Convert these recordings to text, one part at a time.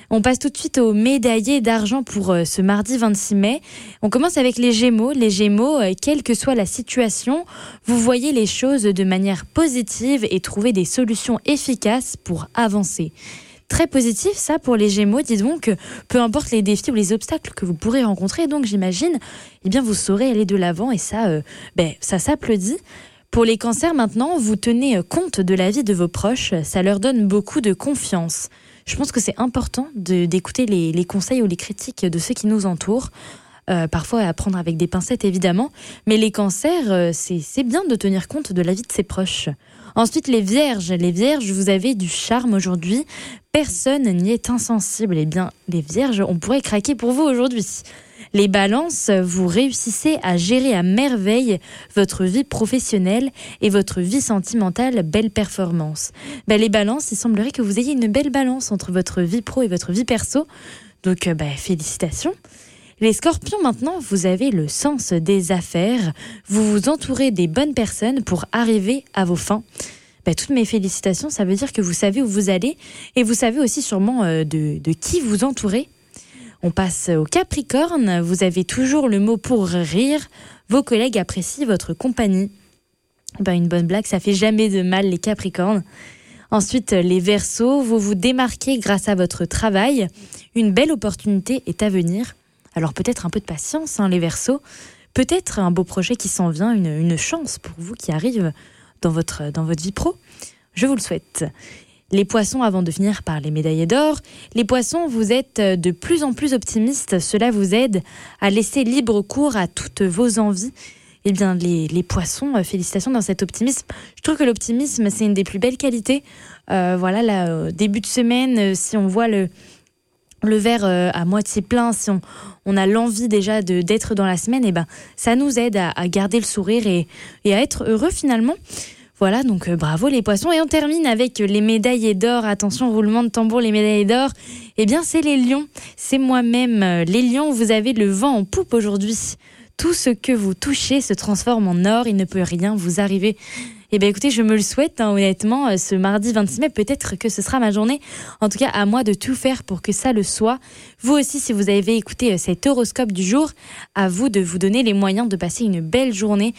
On passe tout de suite aux médaillés d'argent pour ce mardi 26 mai. On commence avec les Gémeaux. Les Gémeaux, quelle que soit la situation, vous voyez les choses de manière positive et trouvez des solutions efficaces pour avancer. Très positif ça pour les Gémeaux, dis donc, peu importe les défis ou les obstacles que vous pourrez rencontrer, donc j'imagine, eh bien vous saurez aller de l'avant et ça, ça s'applaudit. Pour les Cancers maintenant, vous tenez compte de la vie de vos proches, ça leur donne beaucoup de confiance. Je pense que c'est important d'écouter les conseils ou les critiques de ceux qui nous entourent. Parfois à prendre avec des pincettes évidemment, mais les Cancers, c'est bien de tenir compte de la vie de ses proches. Ensuite les Vierges, vous avez du charme aujourd'hui, personne n'y est insensible. Eh bien les Vierges, on pourrait craquer pour vous aujourd'hui. Les Balances, vous réussissez à gérer à merveille votre vie professionnelle et votre vie sentimentale, belle performance. Les Balances, il semblerait que vous ayez une belle balance entre votre vie pro et votre vie perso, donc félicitations. Les Scorpions maintenant, vous avez le sens des affaires, vous vous entourez des bonnes personnes pour arriver à vos fins. Toutes mes félicitations, ça veut dire que vous savez où vous allez et vous savez aussi sûrement de qui vous entourez. On passe au Capricorne, vous avez toujours le mot pour rire, vos collègues apprécient votre compagnie. Une bonne blague, ça fait jamais de mal les Capricornes. Ensuite, les Verseaux, vous vous démarquez grâce à votre travail, une belle opportunité est à venir. Alors peut-être un peu de patience, les Verseaux, peut-être un beau projet qui s'en vient, une chance pour vous qui arrive dans votre vie pro. Je vous le souhaite. Les Poissons, avant de finir par les médaillés d'or, les Poissons, vous êtes de plus en plus optimistes. Cela vous aide à laisser libre cours à toutes vos envies. Eh bien, les Poissons, félicitations dans cet optimisme. Je trouve que l'optimisme, c'est une des plus belles qualités. Début de semaine, si on voit le verre à moitié plein, si on a l'envie déjà d'être dans la semaine, ça nous aide à garder le sourire et à être heureux finalement. Voilà, donc bravo les Poissons. Et on termine avec les médaillés d'or. Attention, roulement de tambour, les médaillés d'or. Eh bien, c'est les Lions. C'est moi-même. Les Lions, vous avez le vent en poupe aujourd'hui. Tout ce que vous touchez se transforme en or. Il ne peut rien vous arriver. Écoutez, je me le souhaite, honnêtement, ce mardi 26 mai, peut-être que ce sera ma journée. En tout cas, à moi de tout faire pour que ça le soit. Vous aussi, si vous avez écouté cet horoscope du jour, à vous de vous donner les moyens de passer une belle journée.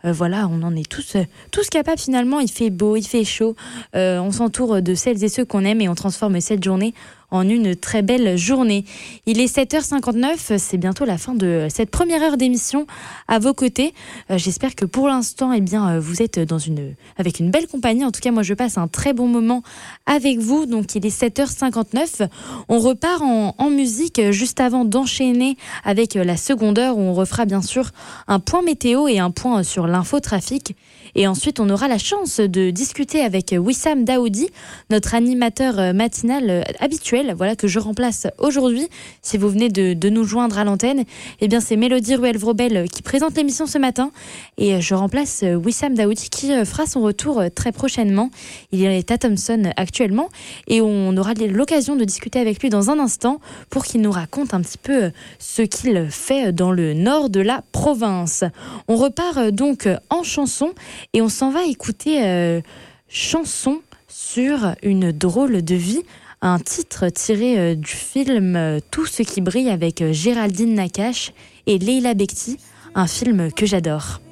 On en est tous capables finalement. Il fait beau, il fait chaud. On s'entoure de celles et ceux qu'on aime et on transforme cette journée en une très belle journée. Il est 7h59, c'est bientôt la fin de cette première heure d'émission à vos côtés. J'espère que pour l'instant, vous êtes avec une belle compagnie. En tout cas, moi, je passe un très bon moment avec vous. Donc, il est 7h59. On repart en musique juste avant d'enchaîner avec la seconde heure où on refera bien sûr un point météo et un point sur l'infotrafic. Et ensuite, on aura la chance de discuter avec Wissam Daoudi, notre animateur matinal habituel, que je remplace aujourd'hui. Si vous venez de nous joindre à l'antenne, c'est Mélodie Ruel-Vrobel qui présente l'émission ce matin. Et je remplace Wissam Daoudi qui fera son retour très prochainement. Il est à Thomson actuellement et on aura l'occasion de discuter avec lui dans un instant pour qu'il nous raconte un petit peu ce qu'il fait dans le nord de la province. On repart donc en chanson et on s'en va écouter Chanson sur une drôle de vie, un titre tiré du film Tout ce qui brille avec Géraldine Nakache et Leila Bekti, un film que j'adore.